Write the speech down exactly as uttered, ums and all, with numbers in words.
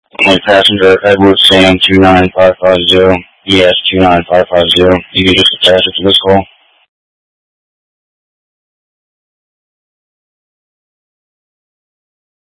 Only passenger Edward Sam two nine five five zero. E S two nine five five zero. You can just attach it to this call.